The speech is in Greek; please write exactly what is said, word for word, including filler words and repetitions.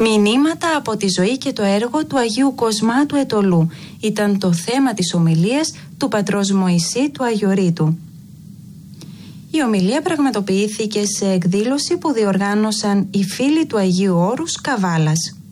Μηνύματα από τη ζωή και το έργο του Αγίου Κοσμά του Αιτωλού ήταν το θέμα της ομιλίας του πατρός Μωυσή του Αγιορείτου. Η ομιλία πραγματοποιήθηκε σε εκδήλωση που διοργάνωσαν οι φίλοι του Αγίου Όρους Καβάλας.